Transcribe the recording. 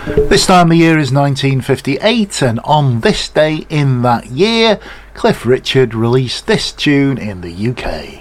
This time the year is 1958, and on this day in that year, Cliff Richard released this tune in the UK.